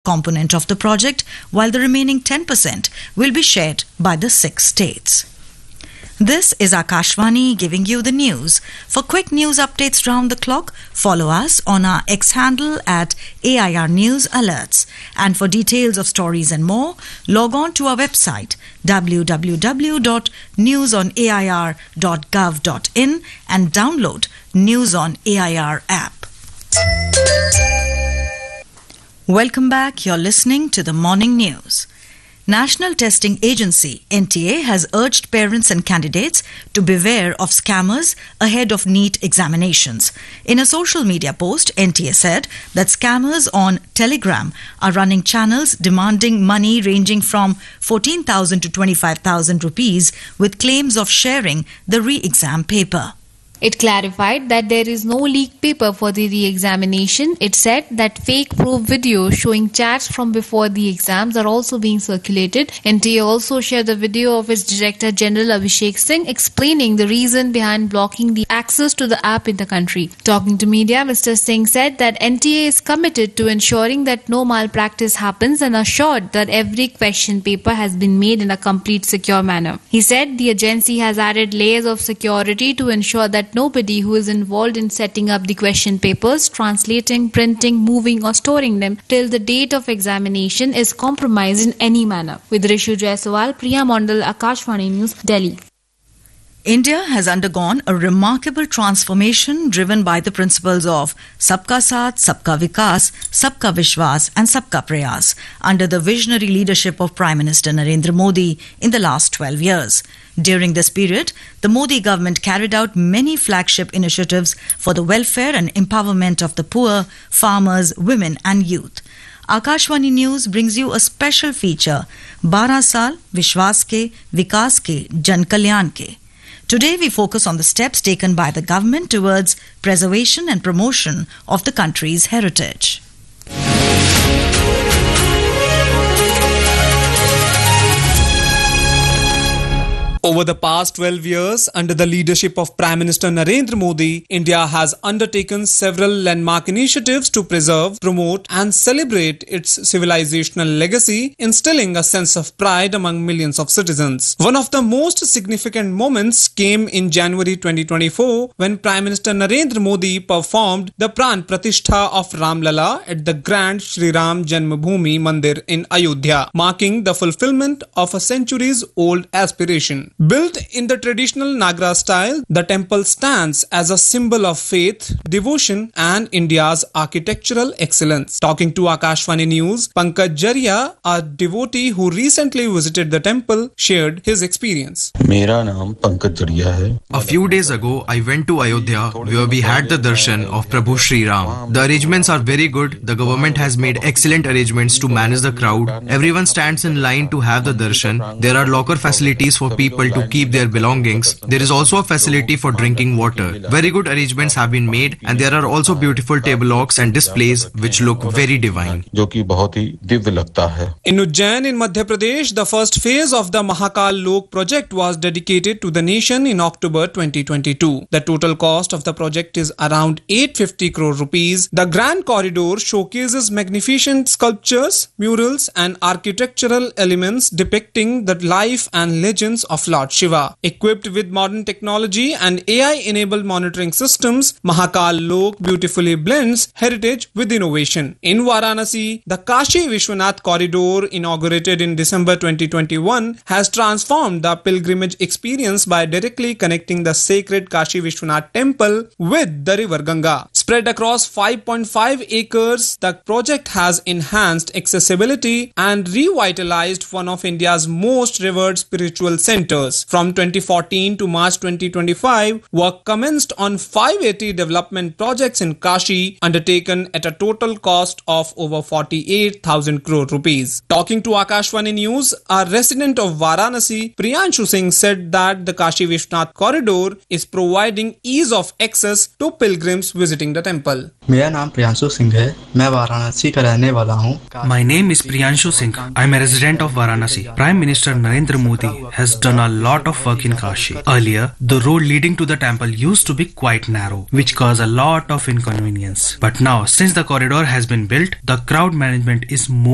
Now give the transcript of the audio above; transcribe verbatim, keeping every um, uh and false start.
component of the project, while the remaining ten percent will be shared by the six states. This is Akashvani giving you the news. For quick news updates round the clock, follow us on our X handle at A I R News Alerts. And for details of stories and more, log on to our website w w w dot news on a i r dot gov dot in and download News on A I R app. Welcome back. You're listening to the Morning News. National Testing Agency N T A has urged parents and candidates to beware of scammers ahead of NEET examinations. In a social media post, N T A said that scammers on Telegram are running channels demanding money ranging from fourteen thousand to twenty-five thousand rupees with claims of sharing the re-exam paper. It clarified that there is no leaked paper for the re-examination. It said that fake proof videos showing chats from before the exams are also being circulated. N T A also shared the video of its Director General Abhishek Singh explaining the reason behind blocking the access to the app in the country. Talking to media, Mister Singh said that N T A is committed to ensuring that no malpractice happens and assured that every question paper has been made in a complete secure manner. He said the agency has added layers of security to ensure that nobody who is involved in setting up the question papers, translating, printing, moving or storing them till the date of examination is compromised in any manner. With Rishu Jaiswal, Priya Mondal, Akashvani News, Delhi. India has undergone a remarkable transformation driven by the principles of Sabka Saath, Sabka Vikas, Sabka Vishwas and Sabka Prayas under the visionary leadership of Prime Minister Narendra Modi in the last twelve years. During this period, the Modi government carried out many flagship initiatives for the welfare and empowerment of the poor, farmers, women and youth. Akashvani News brings you a special feature, बारह साल विश्वास के विकास के जन कल्याण के. Today we focus on the steps taken by the government towards preservation and promotion of the country's heritage. Over the past twelve years, under the leadership of Prime Minister Narendra Modi, India has undertaken several landmark initiatives to preserve, promote and celebrate its civilizational legacy, instilling a sense of pride among millions of citizens. One of the most significant moments came in January twenty twenty-four when Prime Minister Narendra Modi performed the Pran Pratishtha of Ram Lala at the Grand Shri Ram Janmabhoomi Mandir in Ayodhya, marking the fulfillment of a centuries-old aspiration. Built in the traditional Nagra style, the temple stands as a symbol of faith, devotion and India's architectural excellence. Talking to Akashvani News, Pankaj Jaria, a devotee who recently visited the temple, shared his experience. मेरा नाम पंकज जरिया है. A few days ago, I went to Ayodhya where we had the darshan of Prabhu Shri Ram. The arrangements are very good. The government has made excellent arrangements to manage the crowd. Everyone stands in line to have the darshan. There are locker facilities for people to keep their belongings. There is also a facility for drinking water. Very good arrangements have been made and there are also beautiful tablelocks and displays which look very divine. जो कि बहुत ही दिव्य लगता है. In Ujjain in Madhya Pradesh, the first phase of the Mahakal Lok project was dedicated to the nation in October twenty twenty-two. The total cost of the project is around eight hundred fifty crore rupees. The Grand Corridor showcases magnificent sculptures, murals and architectural elements depicting the life and legends of Lord Shiva. Equipped with modern technology and A I-enabled monitoring systems, Mahakal Lok beautifully blends heritage with innovation. In Varanasi, the Kashi Vishwanath Corridor, inaugurated in December twenty twenty-one, has transformed the pilgrimage experience by directly connecting the sacred Kashi Vishwanath temple with the river Ganga. Spread across five point five acres, the project has enhanced accessibility and revitalized one of India's most revered spiritual centers. From twenty fourteen to March twenty twenty-five, work commenced on five hundred eighty development projects in Kashi, undertaken at a total cost of over forty-eight thousand crore rupees. Talking to Akashvani News, a resident of Varanasi, Priyanshu Singh, said that the Kashi Vishwanath corridor is providing ease of access to pilgrims visiting the temple. मेरा नाम प्रियांशु सिंह है. मैं वाराणसी का रहने वाला हूँ. My name is Priyanshu Singh. I am a resident of Varanasi. Prime Minister Narendra Modi has done a lot of work in Kashi. Earlier, the road leading to the temple used to be quite narrow, which caused a lot of inconvenience. But now, since the corridor has been built, the crowd management is more